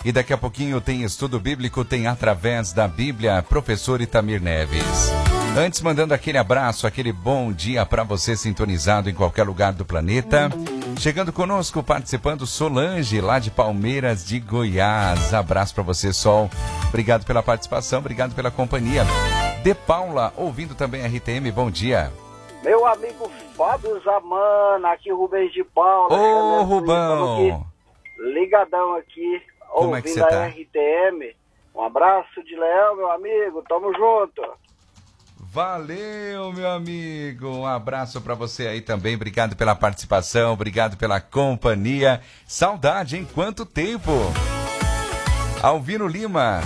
E daqui a pouquinho tem estudo bíblico, tem Através da Bíblia, professor Itamir Neves. Antes, mandando aquele abraço, aquele bom dia para você sintonizado em qualquer lugar do planeta. Chegando conosco, participando, Solange, lá de Palmeiras de Goiás. Abraço para você, Sol. Obrigado pela participação, obrigado pela companhia. De Paula, ouvindo também a RTM, bom dia. Meu amigo Fábio Zamana, aqui Rubens de Paula. Ô, Rubão! Ligadão aqui, como é que ouvindo você tá? A RTM. Um abraço de Leão, meu amigo, tamo junto. Valeu, meu amigo. Um abraço para você aí também. Obrigado pela participação, obrigado pela companhia. Saudade, hein? Quanto tempo? Alvino Lima.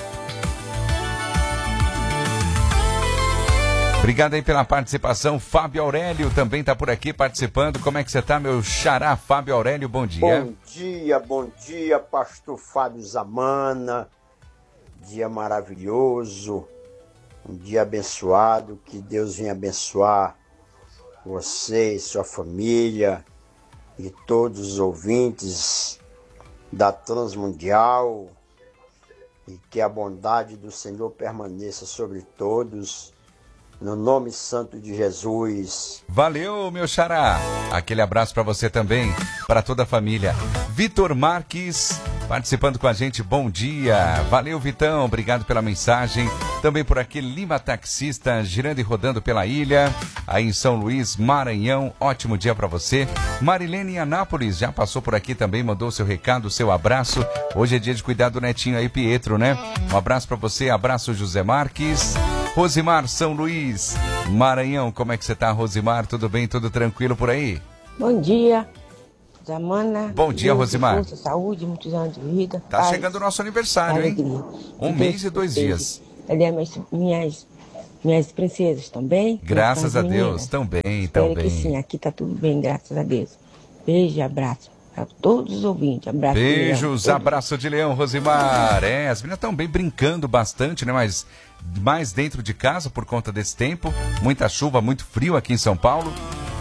Obrigado aí pela participação. Fábio Aurélio também tá por aqui participando. Como é que você tá, meu xará? Fábio Aurélio, bom dia. Bom dia, pastor Fábio Zamana. Dia maravilhoso. Um dia abençoado, que Deus venha abençoar você e sua família e todos os ouvintes da Transmundial, e que a bondade do Senhor permaneça sobre todos, no nome santo de Jesus. Valeu, meu xará. Aquele abraço para você também, para toda a família. Vitor Marques participando com a gente, bom dia. Valeu, Vitão, obrigado pela mensagem. Também por aqui, Lima Taxista, girando e rodando pela ilha, aí em São Luís, Maranhão, ótimo dia para você. Marilene em Anápolis, já passou por aqui também, mandou seu recado, seu abraço. Hoje é dia de cuidar do netinho aí, Pietro, né? Um abraço para você, abraço José Marques. Rosimar, São Luís, Maranhão, como é que você tá, Rosimar? Tudo bem, tudo tranquilo por aí? Bom dia, Zamana. Bom dia, Rosimar. Força, saúde, muitos anos de vida. Tá paz, chegando o nosso aniversário, alegria. hein? Um mês e 2 dias. Cadê minhas princesas? Estão bem? Graças a Deus, estão bem, estão bem. Que sim, aqui tá tudo bem, graças a Deus. Beijo e abraço a todos os ouvintes. Abraço. Beijos, abraço de Leão, Rosimar. As meninas estão bem, brincando bastante, né? Mas mais dentro de casa por conta desse tempo. Muita chuva, muito frio aqui em São Paulo.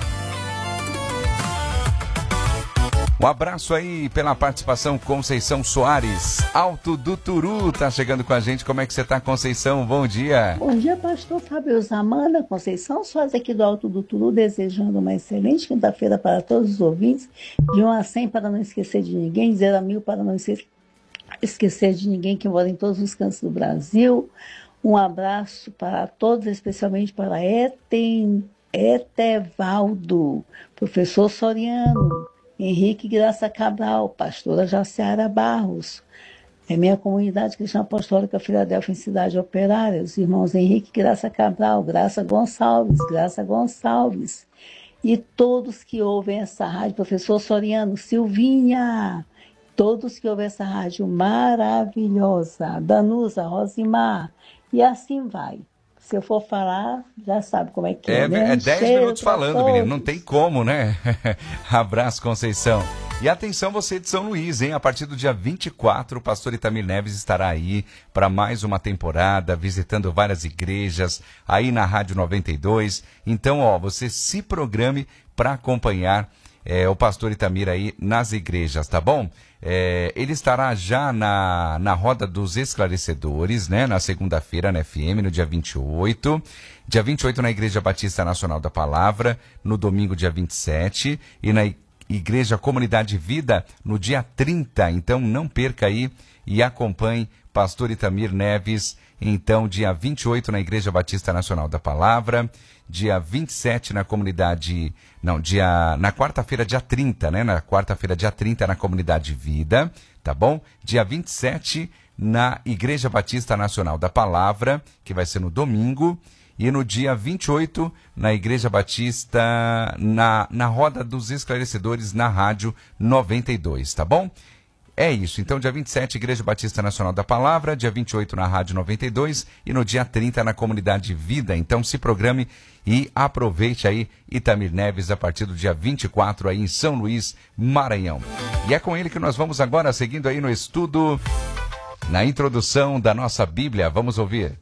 Um abraço aí pela participação, Conceição Soares, Alto do Turu, tá chegando com a gente. Como é que você tá, Conceição? Bom dia. Bom dia, pastor Fábio Zamana, Conceição Soares aqui do Alto do Turu, desejando uma excelente quinta-feira para todos os ouvintes, de 1 a 100 para não esquecer de ninguém, 0 a 1000 para não esquecer de ninguém que mora em todos os cantos do Brasil. Um abraço para todos, especialmente para Etevaldo, professor Soriano, Henrique Graça Cabral, pastora Jaciara Barros, minha comunidade cristã apostólica Filadélfia em Cidade Operária, os irmãos Henrique Graça Cabral, Graça Gonçalves, e todos que ouvem essa rádio, professor Soriano, Silvinha, todos que ouvem essa rádio maravilhosa, Danusa, Rosimar, e assim vai. Se eu for falar, já sabe como é que é, né? É 10 minutos falando, menino. Não tem como, né? Abraço, Conceição. E atenção você de São Luís, hein? A partir do dia 24, o pastor Itamir Neves estará aí para mais uma temporada, visitando várias igrejas, aí na Rádio 92. Então, você se programe para acompanhar o pastor Itamir aí nas igrejas, tá bom? Ele estará já na Roda dos Esclarecedores, né? Na segunda-feira, na FM, no dia 28. Dia 28 na Igreja Batista Nacional da Palavra, no domingo, dia 27. E na Igreja Comunidade Vida, no dia 30. Então, não perca aí e acompanhe pastor Itamir Neves. Então, dia 28 na Igreja Batista Nacional da Palavra, dia 27 na comunidade... na quarta-feira, dia 30, né? Na quarta-feira, dia 30, na Comunidade Vida, tá bom? Dia 27 na Igreja Batista Nacional da Palavra, que vai ser no domingo. E no dia 28, na Igreja Batista, na Roda dos Esclarecedores, na Rádio 92, tá bom? É isso, então dia 27, Igreja Batista Nacional da Palavra, dia 28 na Rádio 92 e no dia 30 na Comunidade Vida. Então se programe e aproveite aí Itamir Neves a partir do dia 24 aí em São Luís, Maranhão. E é com ele que nós vamos agora, seguindo aí no estudo, na introdução da nossa Bíblia. Vamos ouvir.